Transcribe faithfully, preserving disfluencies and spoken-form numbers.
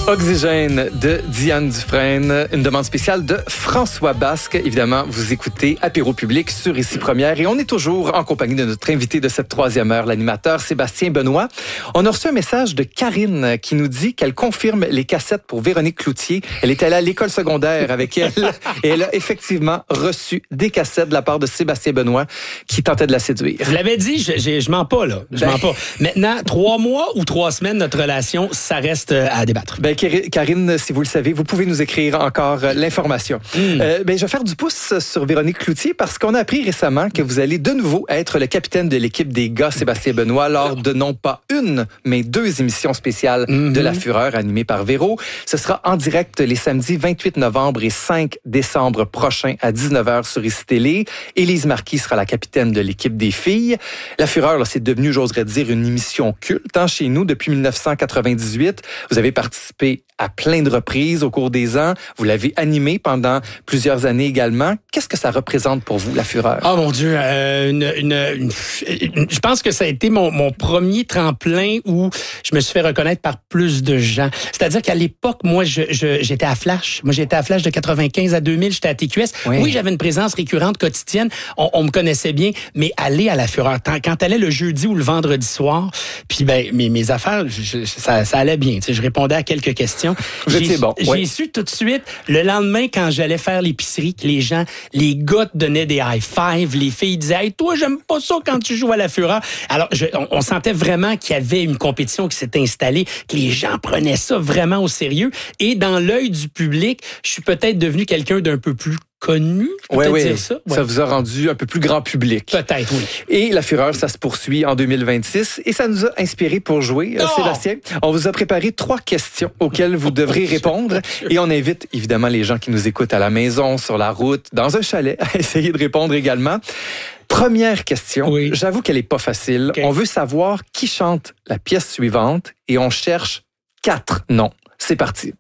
Oxygène de Diane Dufresne, une demande spéciale de François Basque. Évidemment, vous écoutez Apéro Public sur Ici Première et on est toujours en compagnie de notre invité de cette troisième heure, l'animateur Sébastien Benoît. On a reçu un message de Karine qui nous dit qu'elle confirme les cassettes pour Véronique Cloutier. Elle est allée à l'école secondaire avec elle et elle a effectivement reçu des cassettes de la part de Sébastien Benoît qui tentait de la séduire. Je l'avais dit, je, je, je mens pas, là. Je ben... mens pas. Maintenant, trois mois ou trois semaines, notre relation, ça reste à débattre. Ben, Karine, si vous le savez, vous pouvez nous écrire encore euh, l'information. Mm. Euh, ben, je vais faire du pouce sur Véronique Cloutier parce qu'on a appris récemment que vous allez de nouveau être le capitaine de l'équipe des gars Sébastien Benoît lors de non pas une, mais deux émissions spéciales mm-hmm. de La Fureur animées par Véro. Ce sera en direct les samedis vingt-huit novembre et cinq décembre prochains à dix-neuf heures sur Ici Télé. Élise Marquis sera la capitaine de l'équipe des filles. La Fureur, là, c'est devenu, j'oserais dire, une émission culte hein, chez nous depuis dix-neuf cent quatre-vingt-dix-huit. Vous avez participé à plein de reprises au cours des ans. Vous l'avez animé pendant plusieurs années également. Qu'est-ce que ça représente pour vous, La Fureur? Oh mon Dieu, euh, une, une, une, une, je pense que ça a été mon, mon premier tremplin où je me suis fait reconnaître par plus de gens. C'est-à-dire qu'à l'époque, moi, je, je, j'étais à Flash. Moi, j'étais à Flash de quatre-vingt-quinze à deux mille. J'étais à T Q S. Oui, oui j'avais une présence récurrente quotidienne. On, on me connaissait bien, mais aller à La Fureur, quand t'allais le jeudi ou le vendredi soir, puis ben mes, mes affaires, je, ça, ça allait bien. Tu sais, je répondais à quelques questions. Vous étiez bon. J'ai ouais. su tout de suite, le lendemain, quand j'allais faire l'épicerie, que les gens, les gars te donnaient des high five, les filles disaient « Hey, toi, j'aime pas ça quand tu joues à La Fureur. » Alors, je, on, on sentait vraiment qu'il y avait une compétition qui s'était installée, que les gens prenaient ça vraiment au sérieux. Et dans l'œil du public, je suis peut-être devenu quelqu'un d'un peu plus connu, je peux ouais, peut-être ouais. dire ça. Ouais. Ça vous a rendu un peu plus grand public. Peut-être, oui. Et La Fureur, ça se poursuit en deux mille vingt-six et ça nous a inspiré pour jouer, oh! Sébastien. On vous a préparé trois questions auxquelles vous devrez répondre et on invite évidemment les gens qui nous écoutent à la maison, sur la route, dans un chalet, à essayer de répondre également. Première question. Oui. J'avoue qu'elle est pas facile. Okay. On veut savoir qui chante la pièce suivante et on cherche quatre noms. C'est parti.